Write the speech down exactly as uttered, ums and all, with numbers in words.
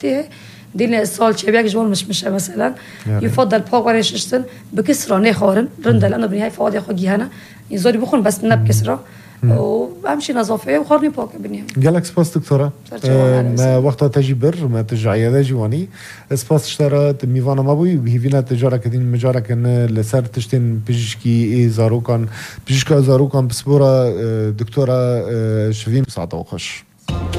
تيه دينا السال شبيك جوال مش مش مثلا يفضل باوريش اشتن بكسره نخورن رنده لانه بنهايه فاضي اخو جهنا يزوري بخون بس نب كسره وامشي نظافه وخورني باك بنيها قالك سباس دكتوره ما وقتها تجي بر ما ترجع عياده جواني سباس اشترت ميفانا مابوي بهيفينا تجاره كدين مجاره كان لسر تشتين بيجكي اي زاروكان بيجكا زاروكان بسبوره دكتوره شفين ساعه وخش